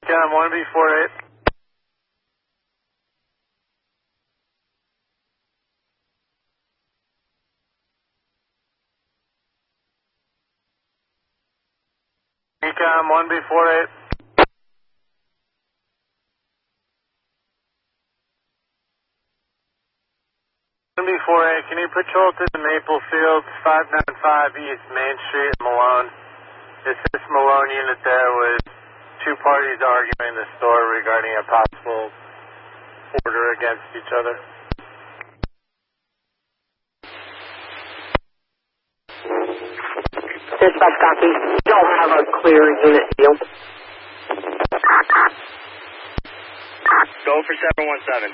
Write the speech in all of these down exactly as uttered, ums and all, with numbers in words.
Cam one B four eight. Ecom one B four eight. one B four eight, can you patrol to the Maple Fields, five ninety-five East Main Street in Malone? It's this Malone unit there with two parties arguing in the store regarding a possible order against each other. Dispatch copy. Don't have a clear unit field. Go for seven one seven.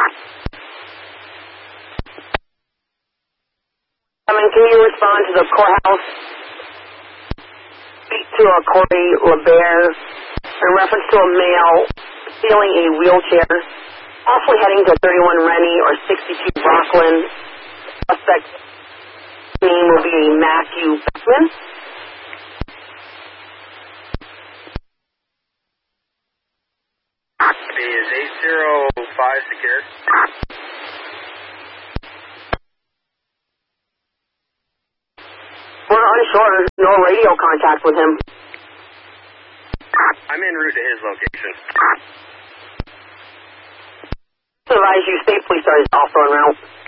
I mean, can you respond to the courthouse? Speak to a Corey LeBaire in reference to a male stealing a wheelchair, possibly heading to thirty-one Rennie or sixty-two Rockland. Suspect's name will be Matthew Beckman. Is eight zero five secure? We're unsure. No radio contact with him. I'm en route to his location. Advise you, state police are also en route.